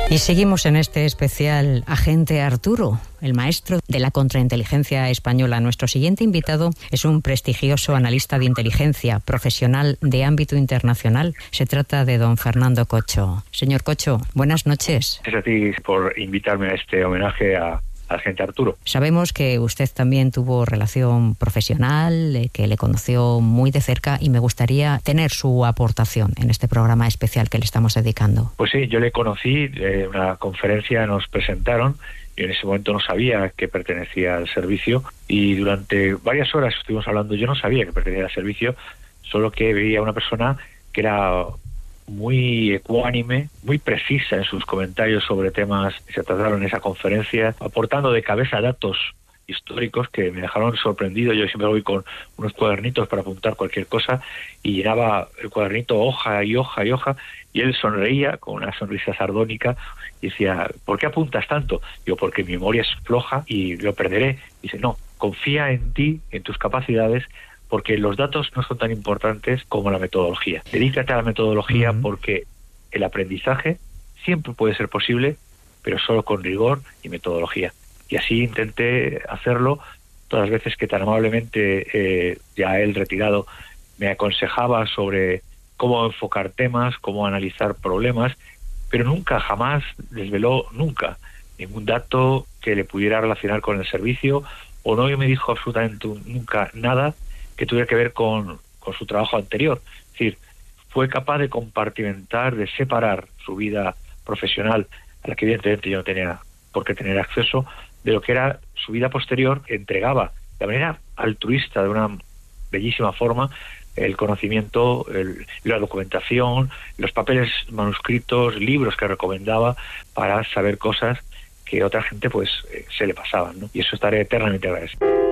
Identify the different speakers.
Speaker 1: Y seguimos en este especial Agente Arturo, el maestro de la contrainteligencia española. Nuestro siguiente invitado es un prestigioso analista de inteligencia, profesional de ámbito internacional. Se trata de don Fernando Cocho. Señor Cocho, buenas noches.
Speaker 2: Gracias a ti por invitarme a este homenaje al agente Arturo.
Speaker 1: Sabemos que usted también tuvo relación profesional, que le conoció muy de cerca, y me gustaría tener su aportación en este programa especial que le estamos dedicando.
Speaker 2: Pues sí, yo le conocí, en una conferencia nos presentaron, y en ese momento no sabía que pertenecía al servicio, y durante varias horas estuvimos hablando. Yo no sabía que pertenecía al servicio, solo que veía una persona que era muy ecuánime, muy precisa en sus comentarios sobre temas que se trataron en esa conferencia, aportando de cabeza datos históricos que me dejaron sorprendido. Yo siempre voy con unos cuadernitos para apuntar cualquier cosa y llenaba el cuadernito hoja y hoja y hoja, y él sonreía con una sonrisa sardónica y decía: ¿por qué apuntas tanto? Digo: porque mi memoria es floja y lo perderé. Dice: no, confía en ti, en tus capacidades, porque los datos no son tan importantes como la metodología. Dedícate a la metodología, porque el aprendizaje siempre puede ser posible, pero solo con rigor y metodología. Y así intenté hacerlo todas las veces que tan amablemente, ya él retirado, me aconsejaba sobre cómo enfocar temas, cómo analizar problemas, pero nunca, jamás desveló nunca ningún dato que le pudiera relacionar con el servicio, o no me dijo absolutamente nunca nada que tuviera que ver con su trabajo anterior. Es decir, fue capaz de compartimentar, de separar su vida profesional, a la que evidentemente yo no tenía por qué tener acceso, de lo que era su vida posterior. Entregaba de manera altruista, de una bellísima forma, el conocimiento, la documentación, los papeles manuscritos, libros que recomendaba para saber cosas que otra gente pues se le pasaban, ¿no? Y eso estaré eternamente agradecido.